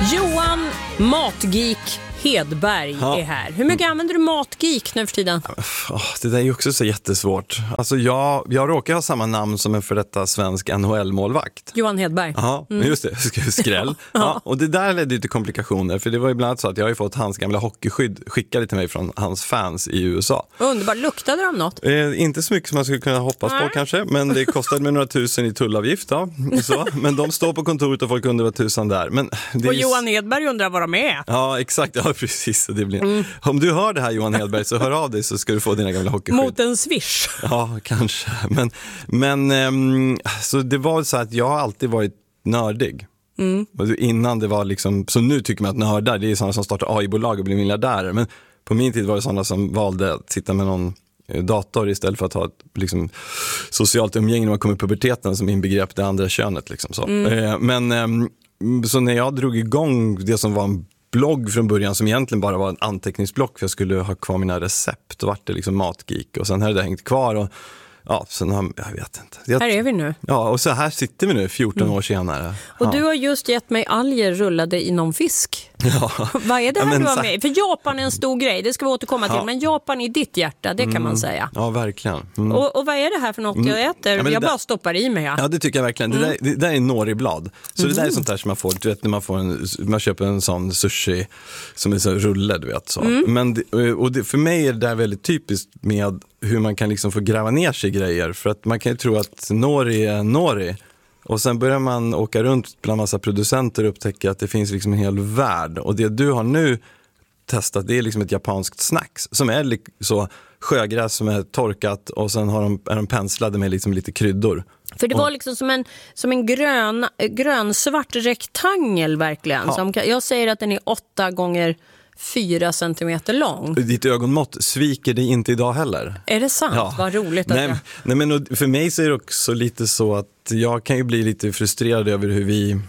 Johan Matgeek Hedberg är här. Hur mycket använder du Matgeek nu för tiden? Det där är ju också så jättesvårt. Alltså jag råkar ha samma namn som en för detta svensk NHL-målvakt. Johan Hedberg. Ja, just det. Skräll. Ja, och det där ledde ju till komplikationer. För det var ju bland annat så att jag har ju fått hans gamla hockeyskydd skickade till mig från hans fans i USA. Underbart. Luktade de något? Inte så mycket som man skulle kunna hoppas på kanske. Men det kostade mig några tusen i tullavgift. Ja, så. Men de står på kontoret och folk undrar vad tusan där. Men det och Johan Hedberg undrar vad de är. Ja, exakt. Ja, precis. Det blir... Om du hör det här, Johan Hedberg, så hör av dig så ska du få dina gamla hockeyskydd. Mot en swish. Ja, kanske. Men så det var så att jag har alltid varit nördig. Innan det var liksom... Så nu tycker man att nördar, det är sådana som startar AI-bolag och blir miljardärer. Men på min tid var det sådana som valde att sitta med någon dator istället för att ha ett liksom, socialt umgänge när man kommer i puberteten som inbegrepp det andra könet. Liksom, så. Så när jag drog igång det som var en blogg från början som egentligen bara var en anteckningsblock för jag skulle ha kvar mina recept och vart det liksom Matgeek och sen har det hängt kvar och ja, sen har jag vet inte. Här är vi nu. Ja, och så här sitter vi nu 14 år senare. Och du har just gett mig alger rullade inom fisk. Ja. Vad är det här du har med? För Japan är en stor grej, det ska vi återkomma till. Men Japan är ditt hjärta, det kan man säga. Ja, verkligen. Och vad är det här för något jag äter? Jag bara stoppar i mig. Ja, det tycker jag verkligen. Det där är noriblad. Så det där är sånt där som man får, du vet, när man köper en sån sushi som är så rulle, du vet. Så. Men för mig är det där väldigt typiskt med hur man kan liksom få gräva ner sig i grejer. För att man kan ju tro att nori är nori. Och sen börjar man åka runt bland massa producenter och upptäcka att det finns liksom en hel värld. Och det du har nu testat, det är liksom ett japanskt snacks som är så sjögräs som är torkat och sen är de penslade med liksom lite kryddor. För det var liksom som en grönsvart rektangel verkligen. Ja. Jag säger att den är 8 gånger 4 centimeter lång. Ditt ögonmått sviker dig inte idag heller. Är det sant? Ja. Vad roligt att Nej, men för mig så är det också lite så att jag kan ju bli lite frustrerad över hur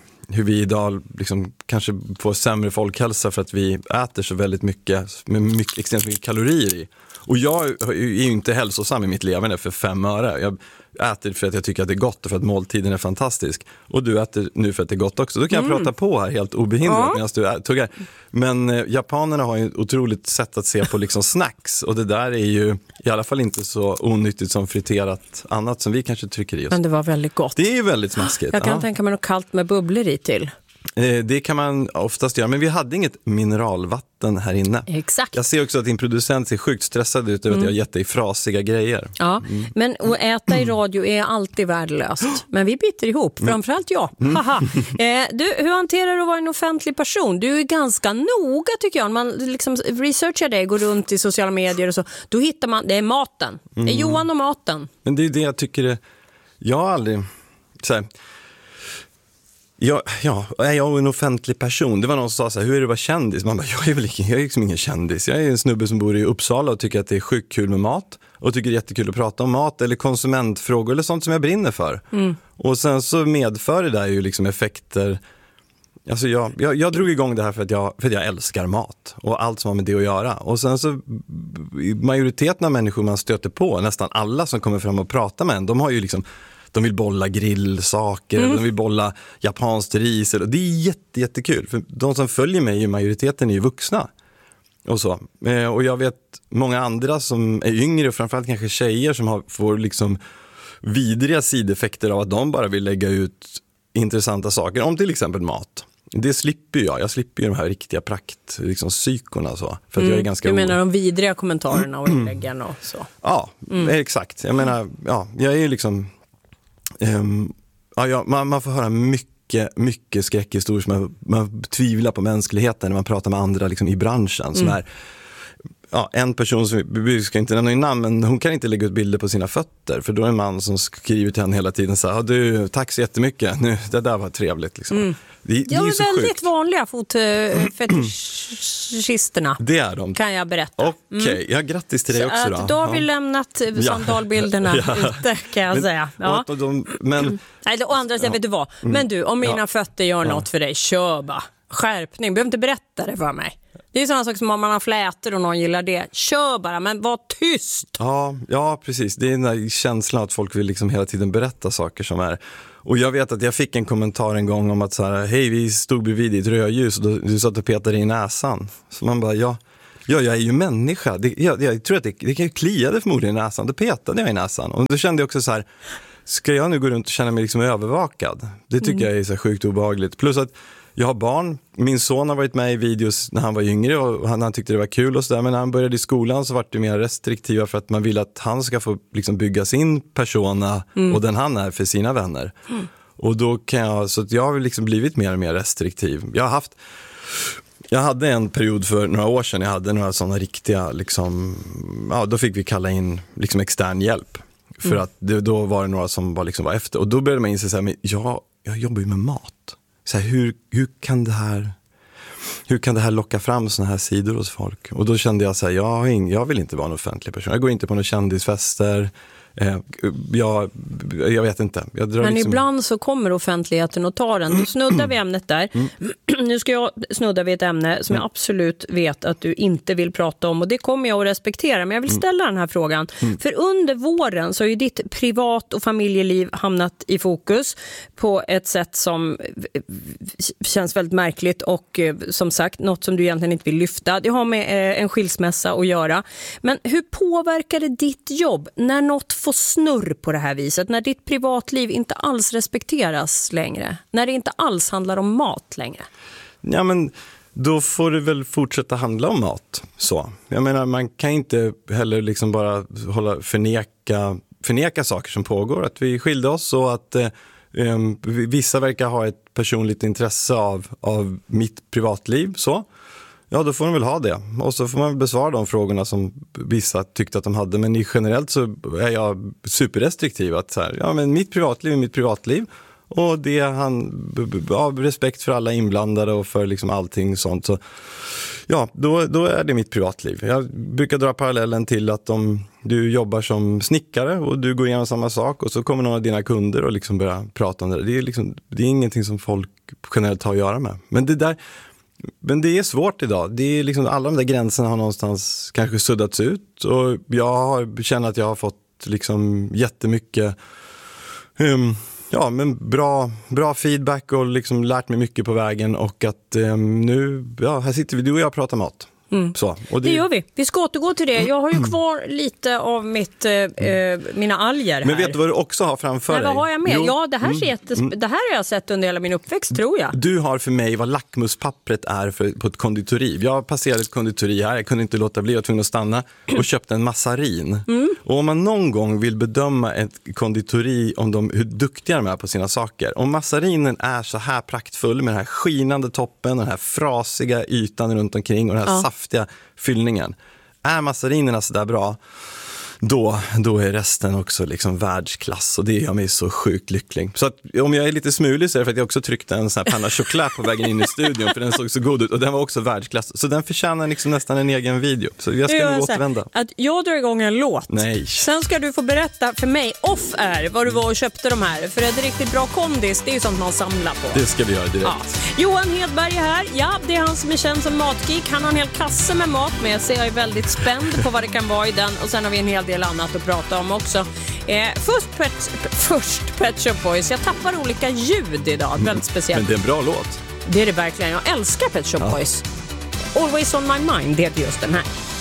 vi idag liksom kanske får sämre folkhälsa för att vi äter så väldigt mycket med extremt mycket kalorier i. Och jag är ju inte hälsosam i mitt levande för 5 öre. Jag äter för att jag tycker att det är gott och för att måltiden är fantastisk. Och du äter nu för att det är gott också. Då kan jag prata på här helt obehindrat medan du tuggar. Men japanerna har ju ett otroligt sätt att se på liksom snacks. Och det där är ju i alla fall inte så onyttigt som friterat annat som vi kanske trycker i oss. Men det var väldigt gott. Det är ju väldigt smaskigt. Jag kan tänka mig något kallt med bubblor i till. Det kan man oftast göra, men vi hade inget mineralvatten här inne. Exakt. Jag ser också att din producent ser sjukt stressad ut över att jag har gett dig frasiga grejer. Ja, men att äta i radio är alltid värdelöst. Men vi biter ihop, framförallt jag. Haha. Du, hur hanterar du att vara en offentlig person? Du är ganska noga tycker jag. Man liksom researchar dig, går runt i sociala medier och så. Då hittar man, det är maten. Det är Johan och maten. Men det är det jag tycker, jag har aldrig... Så här, är jag en offentlig person? Det var någon som sa så här, hur är det att vara kändis? Man bara, jag är liksom ingen kändis. Jag är en snubbe som bor i Uppsala och tycker att det är sjukt kul med mat. Och tycker det är jättekul att prata om mat eller konsumentfrågor eller sånt som jag brinner för. Och sen så medför det där ju liksom effekter. Alltså jag drog igång det här för att jag älskar mat och allt som har med det att göra. Och sen så majoriteten av människor man stöter på, nästan alla som kommer fram och pratar med en, de har ju liksom... De vill bolla grillsaker, de vill bolla japanskt ris. Det är jättekul. För de som följer mig i majoriteten är ju vuxna. Och så. Och jag vet många andra som är yngre och framförallt kanske tjejer som får liksom vidriga sideffekter av att de bara vill lägga ut intressanta saker. Om till exempel mat. Det slipper jag. Jag slipper ju de här riktiga psykorna så. För att jag är ganska... Du menar de vidriga kommentarerna och inläggen och så? Ja, exakt. Jag menar, jag är ju liksom... man får höra mycket skräckhistorier. Man tvivlar på mänskligheten när man pratar med andra liksom, i branschen som är en person som vi ska inte nämna i namn, men hon kan inte lägga ut bilder på sina fötter för då är en man som skriver till henne hela tiden så här, du, tack så jättemycket, nu, det där var trevligt liksom. Det är väldigt vanliga fotfetischisterna. Det är de. Kan jag berätta. Okej, grattis till dig också då. Då har vi lämnat sandalbilderna ute kan jag säga. Ja. Nej, å andra sidan vet du vad. Men du, om mina fötter gör något för dig, kör bara. Skärpning, behöver inte berätta det för mig. Det är sådana saker som om man har flätor och någon gillar det. Kör bara, men var tyst. Ja, precis. Det är den där känslan att folk vill liksom hela tiden berätta saker som är... Och jag vet att jag fick en kommentar en gång om att så här, hej, vi stod bredvid ditt rödljus och du satt och petade i näsan. Så man bara, ja, jag är ju människa. Jag tror att det kliade förmodligen i näsan. Då petade jag i näsan. Och då kände jag också så här, ska jag nu gå runt och känna mig liksom övervakad? Det tycker jag är så sjukt obehagligt. Plus att jag har barn. Min son har varit med i videos när han var yngre och han tyckte det var kul och sådär. Men när han började i skolan så var det mer restriktiva för att man vill att han ska få liksom bygga sin persona och den han är för sina vänner. Och då så att jag har liksom blivit mer och mer restriktiv. Jag hade en period för några år sedan, jag hade några sådana riktiga liksom, då fick vi kalla in liksom extern hjälp. För att då var det några som var efter. Och då började man inse så här, men jag jobbar ju med mat. Så här, hur kan det här locka fram såna här sidor hos folk? Och då kände jag så här, jag vill inte vara en offentlig person. Jag går inte på några kändisfester. Jag vet inte. Men ibland så kommer offentligheten och tar den. Du snuddar vid ämnet där. Nu ska jag snudda vid ett ämne som jag absolut vet att du inte vill prata om. Och det kommer jag att respektera. Men jag vill ställa den här frågan. För under våren så har ju ditt privat- och familjeliv hamnat i fokus på ett sätt som känns väldigt märkligt. Och som sagt, något som du egentligen inte vill lyfta. Det har med en skilsmässa att göra. Men hur påverkar det ditt jobb när något får snurr på det här viset, när ditt privatliv inte alls respekteras längre, när det inte alls handlar om mat längre? Ja, men då får det väl fortsätta handla om mat. Så. Jag menar, man kan inte heller liksom bara förneka saker som pågår, att vi skilde oss och att vissa verkar ha ett personligt intresse av mitt privatliv, så. Ja, då får de väl ha det. Och så får man väl besvara de frågorna som vissa tyckte att de hade. Men generellt så är jag superrestriktiv. Att så här, ja, men mitt privatliv är mitt privatliv. Och det av respekt för alla inblandade och för liksom allting sånt. Så ja, då är det mitt privatliv. Jag brukar dra parallellen till att om du jobbar som snickare och du går igenom samma sak och så kommer någon av dina kunder och liksom börjar prata om det. Det är ingenting som folk generellt har att göra med. Men det är svårt idag. Det är liksom, alla de där gränserna har någonstans kanske suddats ut. Och jag känner att jag har fått liksom jättemycket men bra feedback och liksom lärt mig mycket på vägen. Och att nu, här sitter vi, du och jag pratar mat. Så, och det gör vi. Vi ska återgå till det. Jag har ju kvar lite av mina alger här. Men vet du vad du också har framför dig? Vad har jag med? Ja, det här det här har jag sett under hela min uppväxt, tror jag. Du har för mig vad lackmuspappret är på ett konditori. Jag passerade ett konditori här. Jag kunde inte låta bli. Jag var tvungen att stanna och köpte en massarin. Och om man någon gång vill bedöma ett konditori om hur duktiga de är på sina saker. Om massarinen är så här praktfull med den här skinande toppen, den här frasiga ytan runt omkring och den här saftiga fyllningen. Är massarinerna så där bra, då är resten också liksom världsklass, och det gör mig så sjukt lycklig. Så att om jag är lite smulig så är det för att jag också tryckte en sån här panna choklad på vägen in i studion, för den såg så god ut och den var också världsklass. Så den förtjänar liksom nästan en egen video. Så jag ska nog återvända. Att jag drar igång en låt. Nej. Sen ska du få berätta för mig vad du var och köpte de här. För ett riktigt bra kondis, det är ju sånt man samlar på. Det ska vi göra direkt. Ja. Johan Hedberg är här. Ja, det är han som är känd som matgeek. Han har en hel kasse med mat med sig. Jag är väldigt spänd på vad det kan vara i den. Och sen har vi en hel del annat att prata om också. Först Pet Shop Boys. Jag tappar olika ljud idag, väldigt speciellt. Men det är en bra låt. Det är det verkligen. Jag älskar Pet Shop Boys. Always on my mind, det är just den här.